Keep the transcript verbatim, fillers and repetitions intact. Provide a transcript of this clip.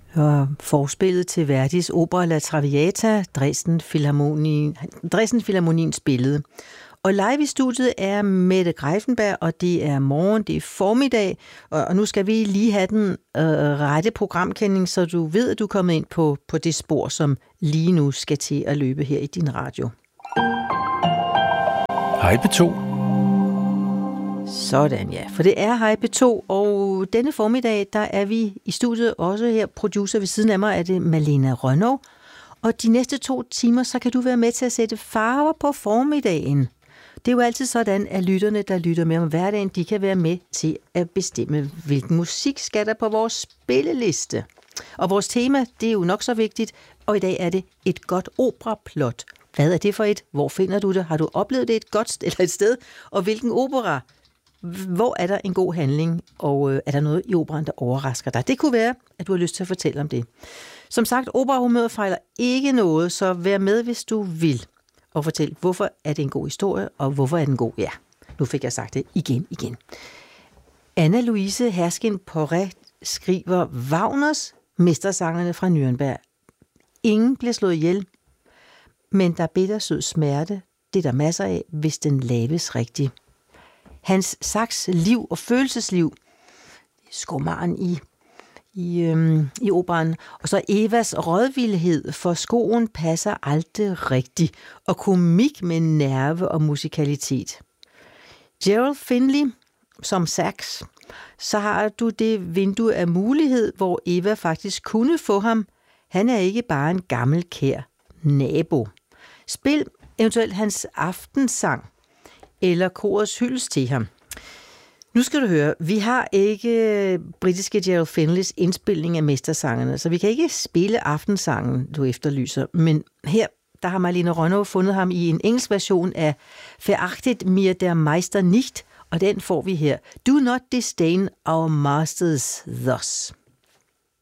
Og forspillet til Verdis opera La Traviata, Dresden Philharmonien, Dresden Philharmonien spillede. Og live i studiet er Mette Greiffenberg, og det er morgen, det er formiddag, og nu skal vi lige have den øh, rette programkending, så du ved, at du er kommet ind på, på det spor, som lige nu skal til at løbe her i din radio. Hej P to. Sådan ja, for det er Hej P to, og denne formiddag, der er vi i studiet også her. Producer ved siden af mig er det Malene Rønnow, og de næste to timer, så kan du være med til at sætte farver på formiddagen. Det er jo altid sådan, at lytterne, der lytter med om hverdagen, de kan være med til at bestemme, hvilken musik skal der på vores spilleliste. Og vores tema, det er jo nok så vigtigt, og i dag er det et godt operaplot. Hvad er det for et? Hvor finder du det? Har du oplevet det et godt eller et sted? Og hvilken opera? Hvor er der en god handling? Og øh, er der noget i operaen, der overrasker dig? Det kunne være, at du har lyst til at fortælle om det. Som sagt, operahumøret fejler ikke noget, så vær med, hvis du vil. Og fortæl, hvorfor er det en god historie, og hvorfor er den god? Ja, nu fik jeg sagt det igen, igen. Anna-Louise Herskin-Poré skriver Wagners Mestersangerne fra Nürnberg. Ingen bliver slået ihjel, men der er bittersød smerte. Det er der masser af, hvis den laves rigtigt. Hans Sachs liv og følelsesliv, skomaren i, i, øhm, i operaen. Og så Evas rådvildhed, for skoen passer aldrig rigtigt, og komik med nerve og musikalitet. Gerald Finley som Sachs, så har du det vindue af mulighed, hvor Eva faktisk kunne få ham. Han er ikke bare en gammel kær nabo. Spil eventuelt hans aftensang, eller korets hyldest til ham. Nu skal du høre, vi har ikke britiske Gerald Finleys indspilning af Mestersangerne, så vi kan ikke spille aftensangen, du efterlyser. Men her, der har Malene Rønnow fundet ham i en engelsk version af Verachtet mir der Meister nicht, og den får vi her. Do not disdain our masters thus.